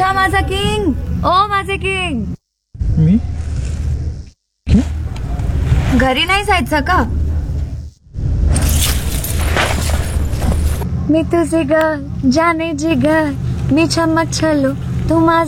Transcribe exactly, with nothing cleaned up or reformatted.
उठा माझा किंग, ओ माझे किंग. मी घरी नाही जायचं का? मी तुझी ग जाने जिगर, मी चमक छलो तू माझा